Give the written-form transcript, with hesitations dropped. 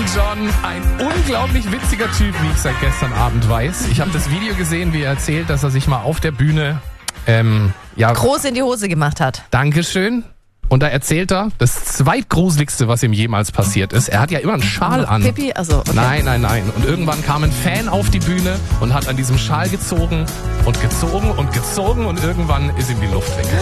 John, ein unglaublich witziger Typ, wie ich seit gestern Abend weiß. Ich habe das Video gesehen, wie er erzählt, dass er sich mal auf der Bühne groß in die Hose gemacht hat. Dankeschön. Und da erzählt er, das zweitgruseligste, was ihm jemals passiert ist. Er hat ja immer einen Schal an. Pippi? Also, okay. Nein. Und irgendwann kam ein Fan auf die Bühne und hat an diesem Schal gezogen und irgendwann ist ihm die Luft weg.